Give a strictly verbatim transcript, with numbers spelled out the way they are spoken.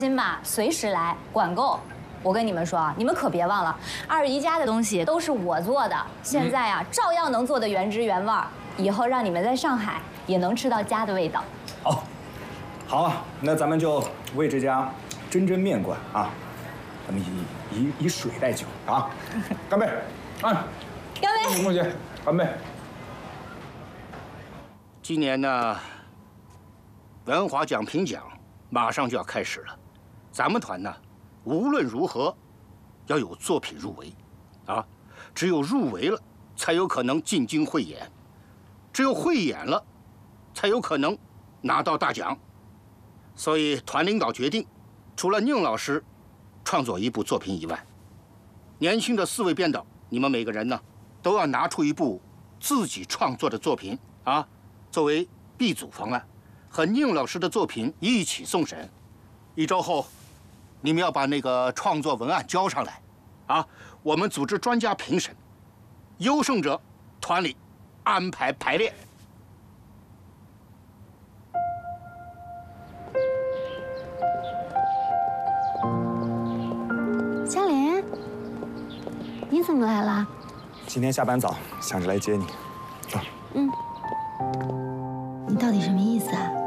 心吧，随时来，管够。我跟你们说啊，你们可别忘了，二姨家的东西都是我做的，现在啊，照样能做的原汁原味儿。以后让你们在上海也能吃到家的味道。 好，好啊，那咱们就为这家真真面馆啊，咱们以以以水代酒啊，干杯！啊， 干杯！ 梦姐，干杯！ 今年呢，文华奖评奖马上就要开始了，咱们团呢，无论如何要有作品入围，啊，只有入围了，才有可能进京汇演，只有汇演了，才有可能拿到大奖。所以团领导决定，除了宁老师创作一部作品以外，年轻的四位编导，你们每个人呢，都要拿出一部自己创作的作品啊，作为 B 组方案，和宁老师的作品一起送审。一周后，你们要把那个创作文案交上来，啊，我们组织专家评审，优胜者团里安排排练。 香莲，你怎么来了？ 今天下班早，想着来接你。走。 嗯。你到底什么意思啊？